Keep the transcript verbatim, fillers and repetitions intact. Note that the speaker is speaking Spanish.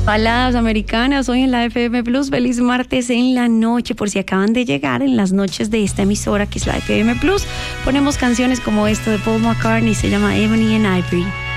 Baladas americanas hoy en la F M Plus. Feliz martes en la noche. Por si acaban de llegar en las noches de esta emisora que es la F M Plus, ponemos canciones como esto de Paul McCartney, se llama Ebony and Ivory.